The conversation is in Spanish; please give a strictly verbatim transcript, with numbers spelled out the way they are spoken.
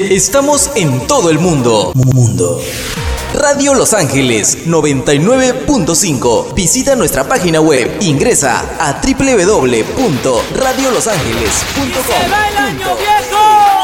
Estamos en todo el mundo. Mundo. Radio Los Ángeles noventa y nueve punto cinco. Visita nuestra página web. Ingresa a doble u doble u doble u punto radio los ángeles punto com. ¡Se va el año viejo!